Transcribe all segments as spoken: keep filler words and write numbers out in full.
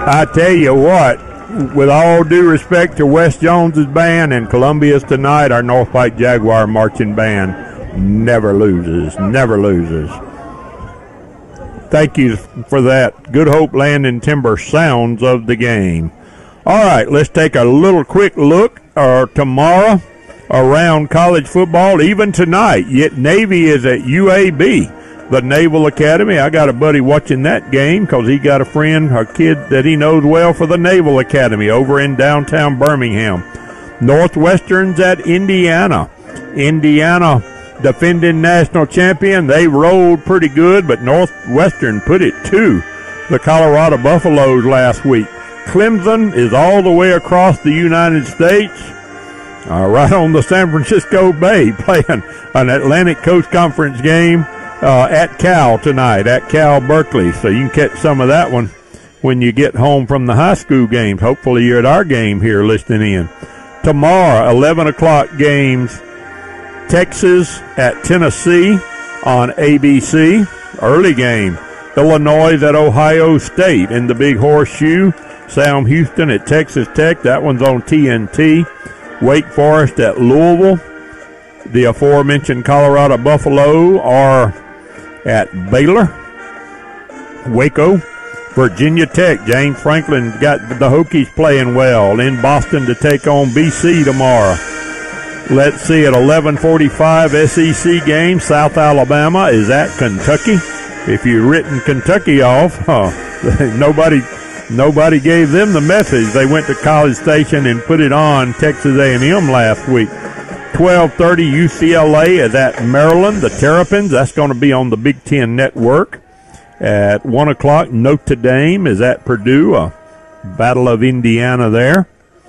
I tell you what, with all due respect to Wes Jones's band and Columbia's tonight, our North Pike Jaguar marching band never loses, never loses. Thank you for that. Good Hope Land and Timber sounds of the game. All right, let's take a little quick look uh, tomorrow around college football, even tonight. Yet Navy is at U A B, the Naval Academy. I got a buddy watching that game because he got a friend, a kid that he knows well for the Naval Academy over in downtown Birmingham. Northwestern's at Indiana. Indiana, defending national champion. They rolled pretty good, but Northwestern put it to the Colorado Buffaloes last week. Clemson is all the way across the United States, uh, right on the San Francisco Bay, playing an Atlantic Coast Conference game uh, at Cal tonight, at Cal Berkeley. So you can catch some of that one when you get home from the high school games. Hopefully you're at our game here listening in. Tomorrow, eleven o'clock games, Texas at Tennessee on A B C. Early game. Illinois at Ohio State in the Big Horseshoe. Sam Houston at Texas Tech. That one's on T N T. Wake Forest at Louisville. The aforementioned Colorado Buffalo are at Baylor. Waco. Virginia Tech. James Franklin got the Hokies playing well in Boston to take on B C tomorrow. Let's see, at eleven forty-five S E C game, South Alabama is at Kentucky. If you've written Kentucky off, huh, nobody nobody gave them the message. They went to College Station and put it on Texas A and M last week. twelve thirty U C L A is at Maryland, the Terrapins. That's going to be on the Big Ten Network. At one o'clock, Notre Dame is at Purdue, a Battle of Indiana there.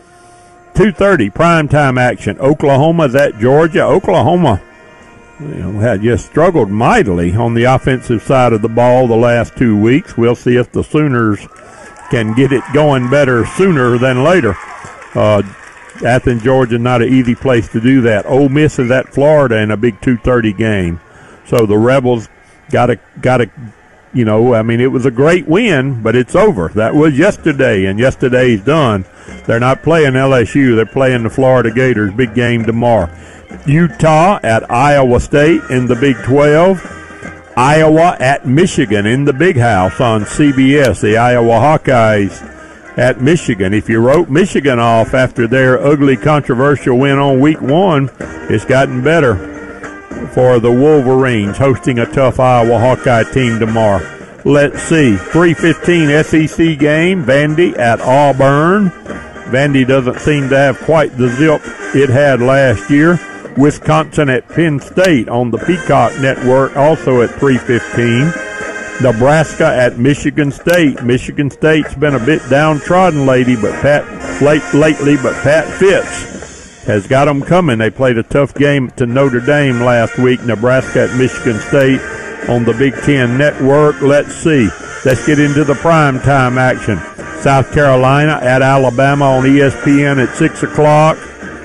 two thirty, primetime action. Oklahoma's at Georgia. Oklahoma, you know, had just struggled mightily on the offensive side of the ball the last two weeks. We'll see if the Sooners can get it going better sooner than later. Uh, Athens, Georgia, not an easy place to do that. Ole Miss is at Florida in a big two thirty game. So the Rebels got to, got to, you know, I mean, it was a great win, but it's over. That was yesterday, and yesterday's done. They're not playing L S U. They're playing the Florida Gators. Big game tomorrow. Utah at Iowa State in the Big twelve. Iowa at Michigan in the Big House on C B S. The Iowa Hawkeyes at Michigan. If you wrote Michigan off after their ugly, controversial win on week one, it's gotten better for the Wolverines hosting a tough Iowa Hawkeye team tomorrow. Let's see, three fifteen S E C game, Vandy at Auburn. Vandy doesn't seem to have quite the zip it had last year. Wisconsin at Penn State on the Peacock Network, also at three fifteen. Nebraska at Michigan State. Michigan State's been a bit downtrodden lately, but Pat late, lately, but Pat Fitz has got them coming. They played a tough game to Notre Dame last week. Nebraska at Michigan State on the Big Ten Network. Let's see. Let's get into the primetime action. South Carolina at Alabama on E S P N at six o'clock.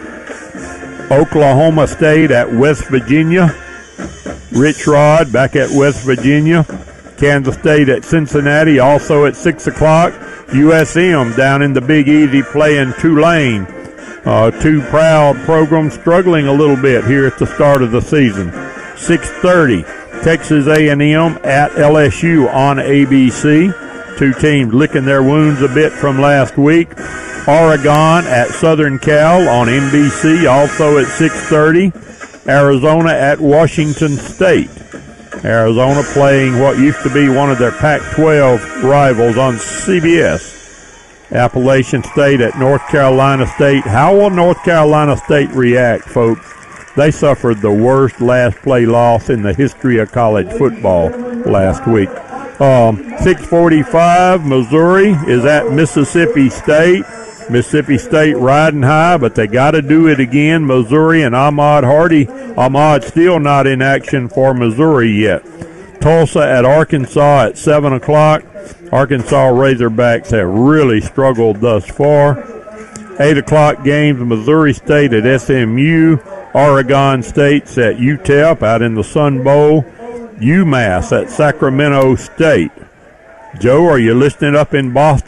Oklahoma State at West Virginia. Rich Rod back at West Virginia. Kansas State at Cincinnati, also at six o'clock. U S M down in the Big Easy playing Tulane. Uh, two proud programs struggling a little bit here at the start of the season. six thirty, Texas A and M at L S U on A B C. Two teams licking their wounds a bit from last week. Oregon at Southern Cal on N B C, also at six thirty. Arizona at Washington State. Arizona playing what used to be one of their Pac twelve rivals on C B S. Appalachian State at North Carolina State. How will North Carolina State react, folks? They suffered the worst last play loss in the history of college football last week. Um, six forty-five, Missouri is at Mississippi State. Mississippi State riding high, but they got to do it again. Missouri and Ahmad Hardy. Ahmad still not in action for Missouri yet. Tulsa at Arkansas at seven o'clock. Arkansas Razorbacks have really struggled thus far. eight o'clock games, Missouri State at S M U. Oregon State's at U T E P out in the Sun Bowl. UMass at Sacramento State. Joe, are you listening up in Boston?